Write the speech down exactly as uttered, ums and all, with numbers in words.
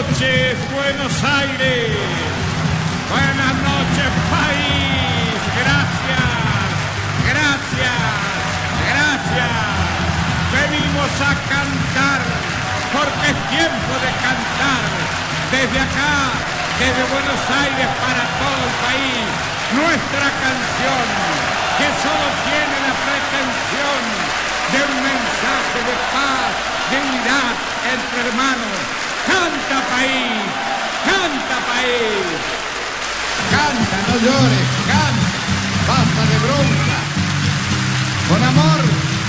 noches, Buenos Aires. Buenas noches, país. Gracias, gracias, gracias. Venimos a cantar, porque es tiempo de cantar. Desde acá, desde Buenos Aires para todo el país, nuestra canción, que solo tiene la pretensión de un mensaje de paz, de unidad entre hermanos. ¡Canta, país! ¡Canta, país! Canta, no llores, canta, basta de bronca. Con amor